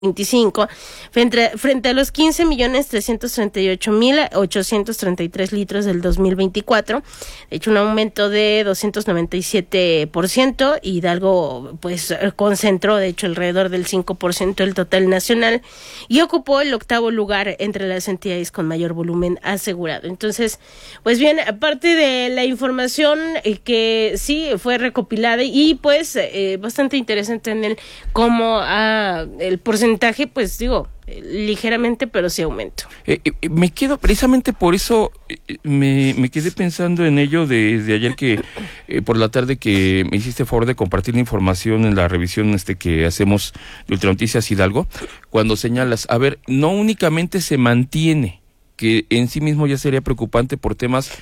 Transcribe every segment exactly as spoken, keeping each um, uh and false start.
veinticinco, frente, frente a los quince millones trescientos treinta y ocho mil ochocientos treinta y tres litros del dos mil veinticuatro, de hecho un aumento de doscientos noventa y siete por ciento. Hidalgo pues concentró de hecho alrededor del cinco por ciento del total nacional y ocupó el octavo lugar entre las entidades con mayor volumen asegurado. Entonces, pues bien, aparte de la información eh, que sí fue recopilada y pues eh, bastante interesante en el cómo ah, el porcentaje pues digo, ligeramente, pero sí aumento. Eh, eh, me quedo, precisamente por eso, eh, me, me quedé pensando en ello desde de ayer que, eh, por la tarde que me hiciste favor de compartir la información en la revisión este que hacemos de Ultranoticias Hidalgo, cuando señalas, a ver, no únicamente se mantiene, que en sí mismo ya sería preocupante por temas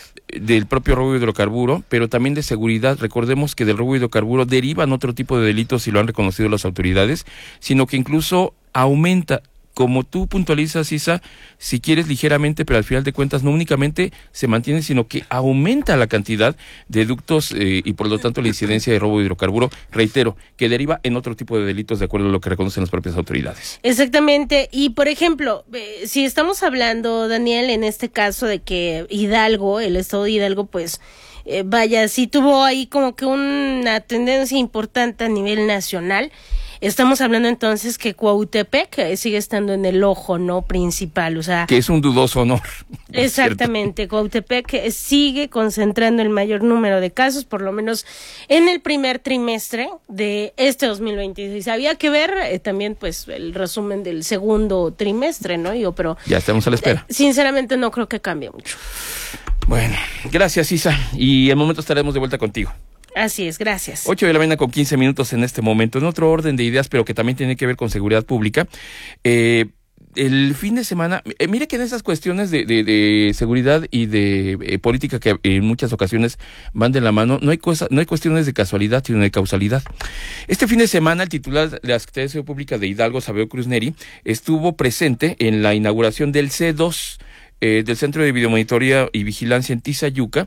del propio robo de hidrocarburo, pero también de seguridad. Recordemos que del robo de hidrocarburo derivan otro tipo de delitos y lo han reconocido las autoridades, sino que incluso aumenta, como tú puntualizas, Isa, si quieres ligeramente, pero al final de cuentas no únicamente se mantiene, sino que aumenta la cantidad de ductos eh, y por lo tanto la incidencia de robo de hidrocarburo, reitero, que deriva en otro tipo de delitos de acuerdo a lo que reconocen las propias autoridades. Exactamente, y por ejemplo, eh, si estamos hablando, Daniel, en este caso de que Hidalgo, el estado de Hidalgo, pues eh, vaya, sí tuvo ahí como que una tendencia importante a nivel nacional. Estamos hablando entonces que Cuautepec sigue estando en el ojo no principal, o sea... Que es un dudoso honor. Exactamente, Cuautepec sigue concentrando el mayor número de casos, por lo menos en el primer trimestre de este dos mil veintiséis. Había que ver eh, también pues el resumen del segundo trimestre, ¿no? Yo, pero... Ya estamos a la espera. Eh, sinceramente no creo que cambie mucho. Bueno, gracias, Isa, y en momento estaremos de vuelta contigo. Así es, gracias. ocho de la mañana con quince minutos en este momento. En otro orden de ideas, pero que también tiene que ver con seguridad pública, eh, el fin de semana, eh, mire que en esas cuestiones de, de, de seguridad y de eh, política que en muchas ocasiones van de la mano, no hay cosa, no hay cuestiones de casualidad, sino de causalidad. Este fin de semana, el titular de la Secretaría de Seguridad Pública de Hidalgo, Sabeo Cruz Neri, estuvo presente en la inauguración del C dos, eh, del Centro de Videomonitoría y Vigilancia en Tizayuca,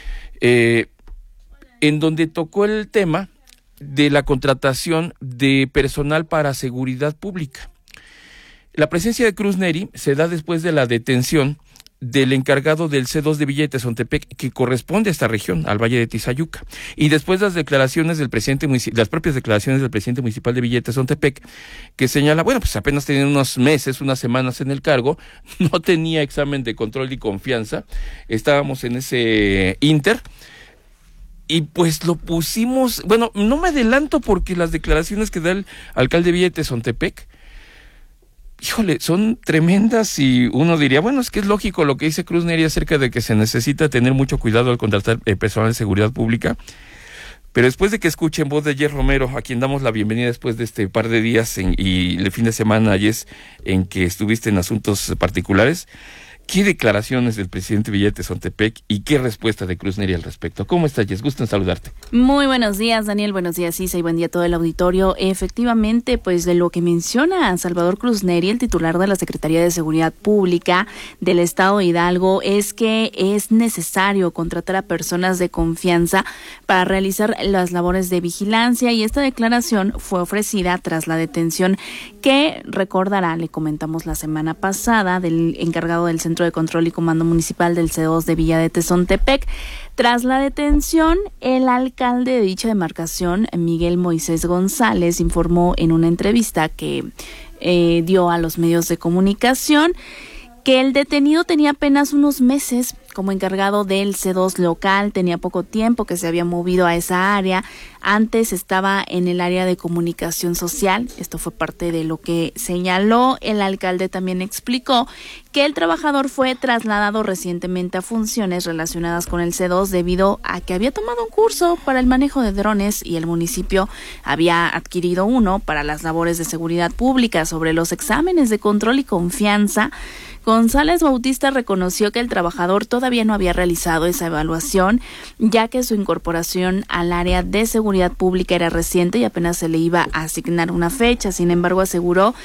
eh, en donde tocó el tema de la contratación de personal para seguridad pública. La presencia de Cruz Neri se da después de la detención del encargado del C dos de Villa de Tezontepec, que corresponde a esta región, al Valle de Tizayuca, y después las declaraciones del presidente municipal, las propias declaraciones del presidente municipal de Villa de Tezontepec, que señala, bueno, pues apenas tenía unos meses, unas semanas en el cargo, no tenía examen de control y confianza, estábamos en ese inter. Y pues lo pusimos, bueno, no me adelanto porque las declaraciones que da el alcalde de Villa de Tezontepec, híjole, son tremendas y uno diría, bueno, es que es lógico lo que dice Cruz Neri acerca de que se necesita tener mucho cuidado al contratar eh, personal de seguridad pública. Pero después de que escuchen voz de Jess Romero, a quien damos la bienvenida después de este par de días en, y el fin de semana, Jess, en que estuviste en asuntos particulares, ¿qué declaraciones del presidente Villa de Tezontepec y qué respuesta de Cruz Neri al respecto? ¿Cómo estás, Jess? Gusto en saludarte. Muy buenos días, Daniel. Buenos días, Isa, y buen día a todo el auditorio. Efectivamente, pues de lo que menciona Salvador Cruz Neri, el titular de la Secretaría de Seguridad Pública del Estado de Hidalgo, es que es necesario contratar a personas de confianza para realizar las labores de vigilancia, y esta declaración fue ofrecida tras la detención que, recordará, le comentamos la semana pasada, del encargado del Centro de Control y Comando Municipal del C dos de Villa de Tezontepec. Tras la detención, el alcalde de dicha demarcación, Miguel Moisés González, informó en una entrevista que eh, dio a los medios de comunicación que el detenido tenía apenas unos meses como encargado del C dos local, tenía poco tiempo que se había movido a esa área, antes estaba en el área de comunicación social, esto fue parte de lo que señaló. El alcalde también explicó que el trabajador fue trasladado recientemente a funciones relacionadas con el C dos debido a que había tomado un curso para el manejo de drones y el municipio había adquirido uno para las labores de seguridad pública. Sobre los exámenes de control y confianza, González Bautista reconoció que el trabajador todavía no había realizado esa evaluación, ya que su incorporación al área de seguridad pública era reciente y apenas se le iba a asignar una fecha. Sin embargo, aseguró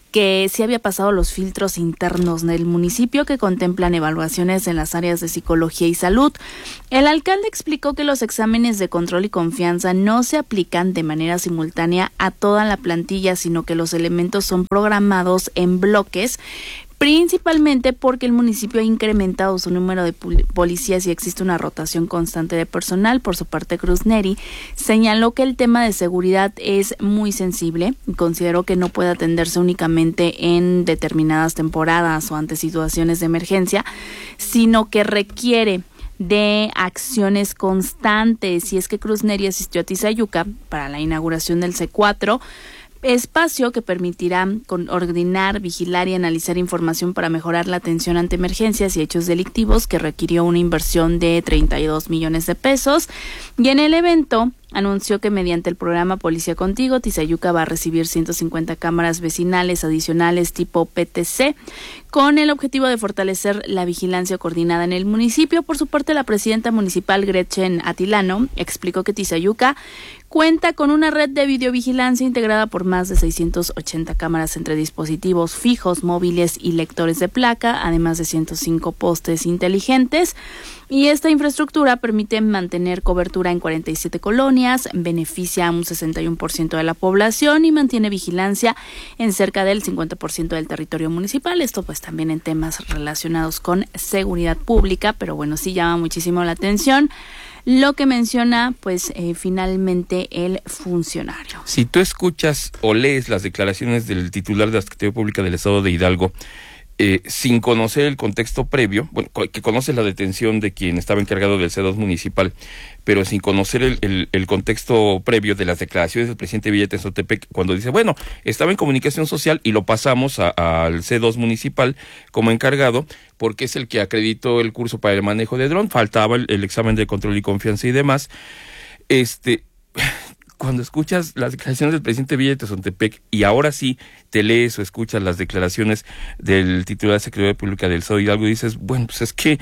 que sí había pasado los filtros internos del municipio que contemplan evaluaciones en las áreas de psicología y salud. El alcalde explicó que los exámenes de control y confianza no se aplican de manera simultánea a toda la plantilla, sino que los elementos son programados en bloques, principalmente porque el municipio ha incrementado su número de policías y existe una rotación constante de personal. Por su parte, Cruz Neri señaló que el tema de seguridad es muy sensible y consideró que no puede atenderse únicamente en determinadas temporadas o ante situaciones de emergencia, sino que requiere de acciones constantes. Y es que Cruz Neri asistió a Tizayuca para la inauguración del C cuatro, espacio que permitirá coordinar, vigilar y analizar información para mejorar la atención ante emergencias y hechos delictivos, que requirió una inversión de treinta y dos millones de pesos. Y en el evento anunció que mediante el programa Policía Contigo, Tizayuca va a recibir ciento cincuenta cámaras vecinales adicionales tipo P T C, con el objetivo de fortalecer la vigilancia coordinada en el municipio. Por su parte, la presidenta municipal Gretchen Atilano explicó que Tizayuca cuenta con una red de videovigilancia integrada por más de seiscientas ochenta cámaras entre dispositivos fijos, móviles y lectores de placa, además de ciento cinco postes inteligentes. Y esta infraestructura permite mantener cobertura en cuarenta y siete colonias, beneficia a un sesenta y uno por ciento de la población y mantiene vigilancia en cerca del cincuenta por ciento del territorio municipal. Esto pues también en temas relacionados con seguridad pública, pero bueno, sí llama muchísimo la atención lo que menciona pues eh, finalmente el funcionario. Si tú escuchas o lees las declaraciones del titular de la Secretaría Pública del Estado de Hidalgo, Eh, sin conocer el contexto previo, bueno, que conoce la detención de quien estaba encargado del C dos municipal, pero sin conocer el, el, el contexto previo de las declaraciones del presidente Villa de Tezotepec, cuando dice, bueno, estaba en comunicación social y lo pasamos a, a, al C dos municipal como encargado, porque es el que acreditó el curso para el manejo de dron, faltaba el, el examen de control y confianza y demás. Este... Cuando escuchas las declaraciones del presidente Villa de Tezotepec y ahora sí te lees o escuchas las declaraciones del titular de Secretaría Pública del Estado de Hidalgo, dices, bueno, pues es que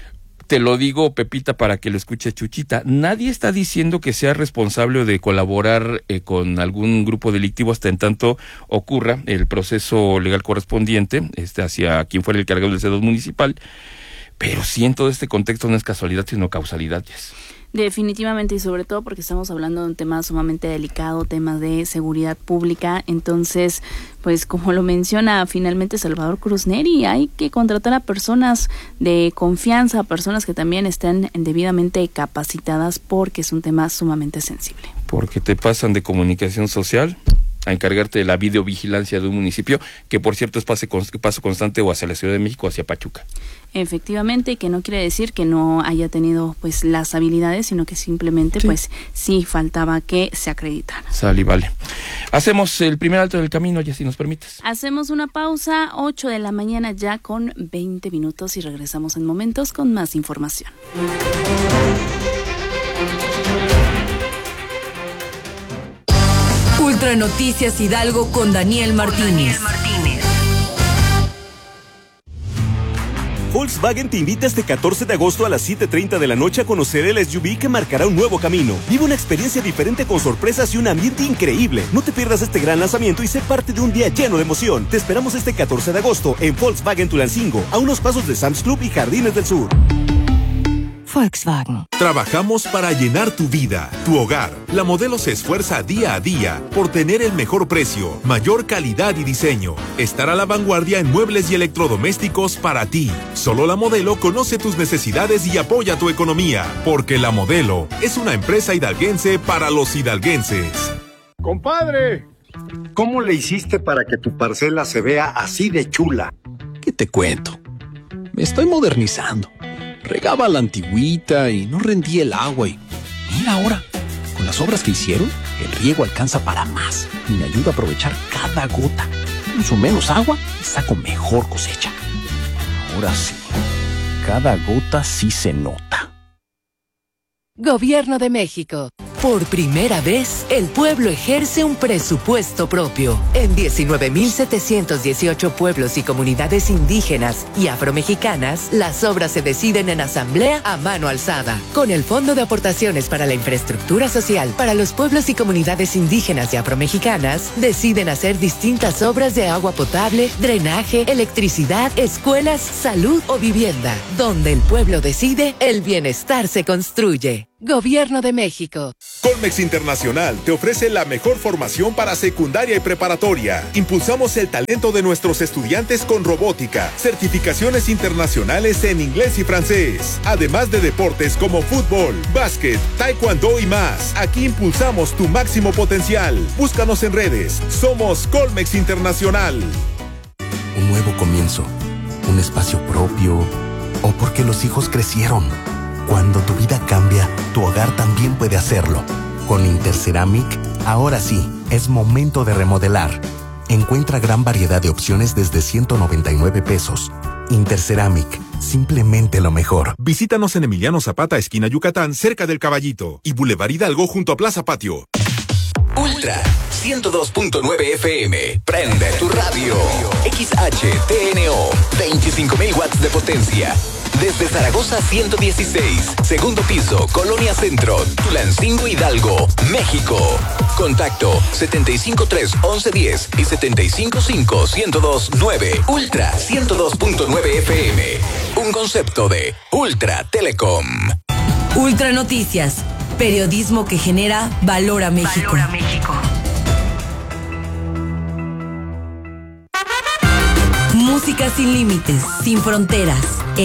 te lo digo, Pepita, para que lo escuche Chuchita, nadie está diciendo que sea responsable de colaborar eh, con algún grupo delictivo hasta en tanto ocurra el proceso legal correspondiente este hacia quien fuera el cargado del C dos municipal, pero sí en todo este contexto no es casualidad sino causalidad, yes. Definitivamente, y sobre todo porque estamos hablando de un tema sumamente delicado, tema de seguridad pública. Entonces, pues como lo menciona finalmente Salvador Cruz Neri, hay que contratar a personas de confianza, a personas que también estén debidamente capacitadas, porque es un tema sumamente sensible. Porque te pasan de comunicación social a encargarte de la videovigilancia de un municipio, que por cierto es pase, paso constante o hacia la Ciudad de México o hacia Pachuca. Efectivamente, que no quiere decir que no haya tenido pues las habilidades, sino que simplemente sí. pues sí faltaba que se acreditara. Sale, vale. Hacemos el primer alto del camino, ya si nos permites. Hacemos una pausa, ocho de la mañana ya con veinte minutos y regresamos en momentos con más información. Ultra Noticias Hidalgo con Daniel Martínez. Volkswagen te invita este catorce de agosto a las siete treinta de la noche a conocer el S U V que marcará un nuevo camino. Vive una experiencia diferente con sorpresas y un ambiente increíble. No te pierdas este gran lanzamiento y sé parte de un día lleno de emoción. Te esperamos este catorce de agosto en Volkswagen Tulancingo, a unos pasos de Sam's Club y Jardines del Sur. Volkswagen. Trabajamos para llenar tu vida, tu hogar. La Modelo se esfuerza día a día por tener el mejor precio, mayor calidad y diseño. Estar a la vanguardia en muebles y electrodomésticos para ti. Solo La Modelo conoce tus necesidades y apoya tu economía, porque La Modelo es una empresa hidalguense para los hidalguenses. ¡Compadre! ¿Cómo le hiciste para que tu parcela se vea así de chula? ¿Qué te cuento? Me estoy modernizando. Regaba la antigüita y no rendía el agua y mira ahora, con las obras que hicieron, el riego alcanza para más y me ayuda a aprovechar cada gota. Uso menos agua y saco mejor cosecha. Ahora sí, cada gota sí se nota. Gobierno de México. Por primera vez, el pueblo ejerce un presupuesto propio. En diecinueve mil setecientos dieciocho pueblos y comunidades indígenas y afromexicanas, las obras se deciden en asamblea a mano alzada. Con el Fondo de Aportaciones para la Infraestructura Social para los pueblos y comunidades indígenas y afromexicanas, deciden hacer distintas obras de agua potable, drenaje, electricidad, escuelas, salud o vivienda. Donde el pueblo decide, el bienestar se construye. Gobierno de México. Colmex Internacional te ofrece la mejor formación para secundaria y preparatoria. Impulsamos el talento de nuestros estudiantes con robótica, certificaciones internacionales en inglés y francés, además de deportes como fútbol, básquet, taekwondo y más. Aquí impulsamos tu máximo potencial. Búscanos en redes. Somos Colmex Internacional. Un nuevo comienzo, un espacio propio, o porque los hijos crecieron. Cuando tu vida cambia, tu hogar también puede hacerlo. Con Interceramic, ahora sí, es momento de remodelar. Encuentra gran variedad de opciones desde ciento noventa y nueve pesos. Interceramic, simplemente lo mejor. Visítanos en Emiliano Zapata, esquina Yucatán, cerca del Caballito, y Boulevard Hidalgo junto a Plaza Patio. Ultra ciento dos punto nueve F M. Prende tu radio. X H T N O. veinticinco mil watts de potencia. Desde Zaragoza ciento dieciséis, segundo piso, Colonia Centro, Tulancingo, Hidalgo, México. Contacto setenta y cinco tres once diez y setenta y cinco cinco ciento dos nueve. Ultra ciento dos punto nueve F M. Un concepto de Ultra Telecom. Ultra Noticias. Periodismo que genera valor a México. Valor a México. Música sin límites, sin fronteras.